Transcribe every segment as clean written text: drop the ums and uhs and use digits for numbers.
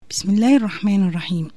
بسم الله الرحمن الرحيم.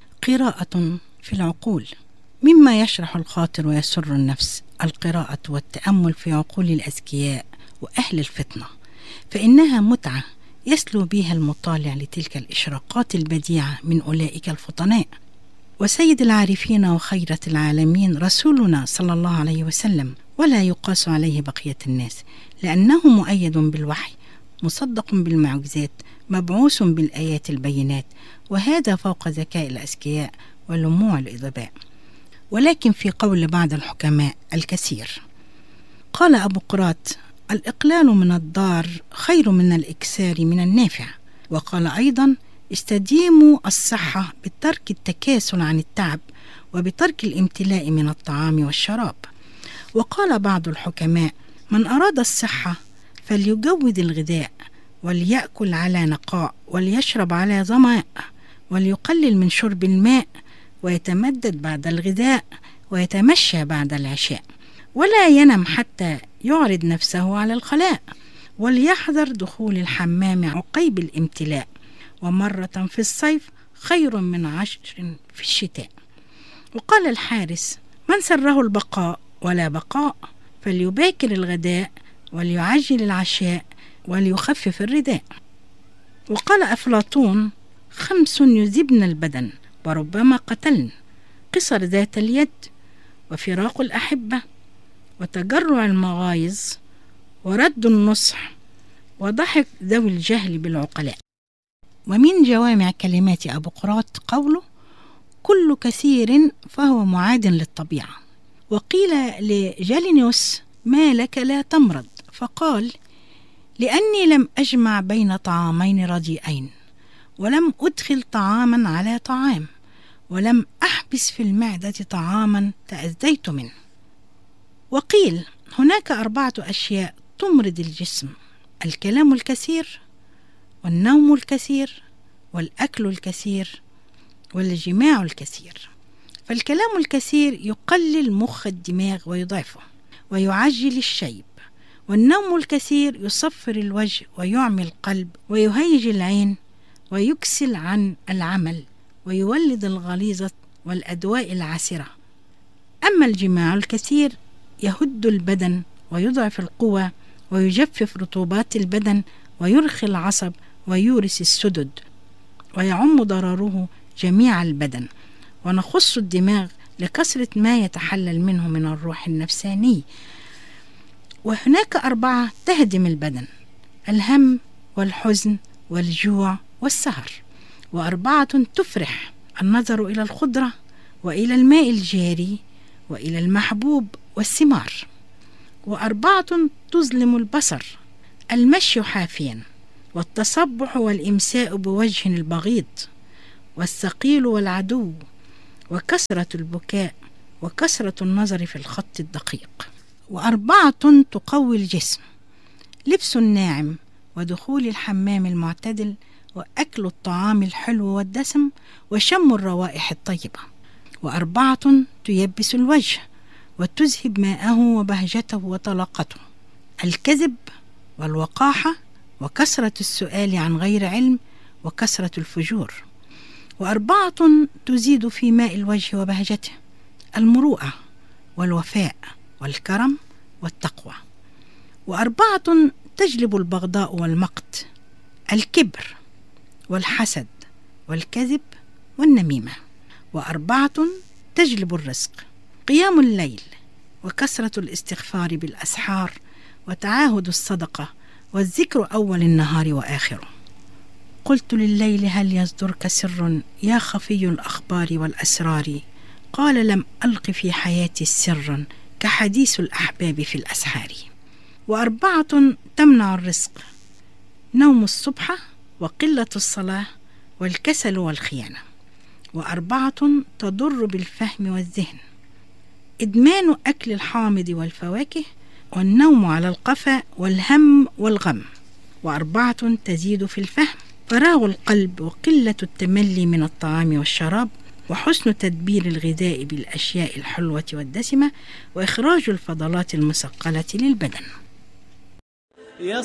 قراءة في العقول. مما يشرح الخاطر ويسر النفس القراءة والتأمل في عقول الأذكياء وأهل الفطنة، فإنها متعة يسلو بها المطالع لتلك الإشراقات البديعة من أولئك الفطناء. وسيد العارفين وخيرة العالمين رسولنا صلى الله عليه وسلم، ولا يقاس عليه بقية الناس، لأنه مؤيد بالوحي، مصدق بالمعجزات، مبعوث بالآيات البينات، وهذا فوق ذكاء الأذكياء ولموع الإدباء. ولكن في قول بعض الحكماء الكثير. قال أبو قراط: الإقلال من الضار خير من الإكثار من النافع. وقال أيضا: استديموا الصحة بترك التكاسل عن التعب وبترك الامتلاء من الطعام والشراب. وقال بعض الحكماء: من أراد الصحة فليجود الغذاء، وليأكل على نقاء، وليشرب على ظمأ، وليقلل من شرب الماء، ويتمدد بعد الغذاء، ويتمشى بعد العشاء، ولا ينم حتى يعرض نفسه على الخلاء، وليحذر دخول الحمام عقيب الامتلاء، ومرة في الصيف خير من 10 في الشتاء. وقال الحارس: من سره البقاء ولا بقاء فليباكر الغداء، وليعجل العشاء، وليخفف الرداء. وقال أفلاطون: 5 يذبن البدن وربما قتلن: قصر ذات اليد، وفراق الأحبة، وتجرع المغايظ، ورد النصح، وضحك ذوي الجهل بالعقلاء. ومن جوامع كلمات أبو قراط قوله: كل كثير فهو معاد للطبيعة. وقيل لجالينوس: ما لك لا تمرض؟ فقال: لأني لم أجمع بين طعامين رديئين، ولم أدخل طعاما على طعام، ولم أحبس في المعدة طعاما تأذيت منه. وقيل: هناك 4 أشياء تمرض الجسم: الكلام الكثير، والنوم الكثير، والأكل الكثير، والجماع الكثير. فالكلام الكثير يقلل مخ الدماغ ويضعفه ويعجل الشيب، والنوم الكثير يصفر الوجه ويعمي القلب ويهيج العين ويكسل عن العمل ويولد الغليظة والأدواء العسرة. أما الجماع الكثير يهد البدن ويضعف القوى ويجفف رطوبات البدن ويرخي العصب ويورث السدد، ويعم ضرره جميع البدن، ونخص الدماغ لكثرة ما يتحلل منه من الروح النفساني. وهناك 4 تهدم البدن: الهم والحزن والجوع والسهر. و4 تفرح: النظر إلى الخضرة، وإلى الماء الجاري، وإلى المحبوب والثمار. و4 تظلم البصر: المشي حافيا، والتصبح والإمساء بوجه البغيض، والثقيل والعدو، وكثرة البكاء، وكثرة النظر في الخط الدقيق. و4 تقوي الجسم: لبس الناعم، ودخول الحمام المعتدل، وأكل الطعام الحلو والدسم، وشم الروائح الطيبة. و4 تيبس الوجه وتذهب ماءه وبهجته وطلاقته: الكذب، والوقاحة، وكثرة السؤال عن غير علم، وكثرة الفجور. و4 تزيد في ماء الوجه وبهجته: المروءة، والوفاء، والكرم، والتقوى. و4 تجلب البغضاء والمقت: الكبر، والحسد، والكذب، والنميمة. و4 تجلب الرزق: قيام الليل، وكثرة الاستغفار بالأسحار، وتعاهد الصدقة، والذكر أول النهار وآخره. قلت لليل: هل يصدرك سر يا خفي الأخبار والأسرار؟ قال: لم ألق في حياتي سرا كحديث الأحباب في الأسحار. و4 تمنع الرزق: نوم الصبح، وقلة الصلاة، والكسل والخيانة. و4 تضر بالفهم والذهن: إدمان أكل الحامض والفواكه، والنوم على القفا، والهم والغم. و4 تزيد في الفهم: فراغ القلب، وقلة التملي من الطعام والشراب، وحسن تدبير الغذاء بالأشياء الحلوة والدسمة، وإخراج الفضلات المثقلة للبدن.